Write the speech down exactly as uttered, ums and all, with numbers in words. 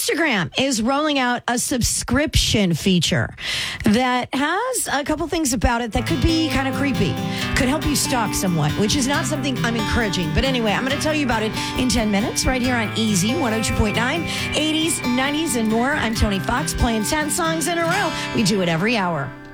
Instagram is rolling out a subscription feature that has a couple things about it that could be kind of creepy, could help you stalk someone, which is not something I'm encouraging. But anyway, I'm going to tell you about it in ten minutes right here on Easy one oh two point nine, eighties, nineties, and more. I'm Tony Fox, playing ten songs in a row. We do it every hour.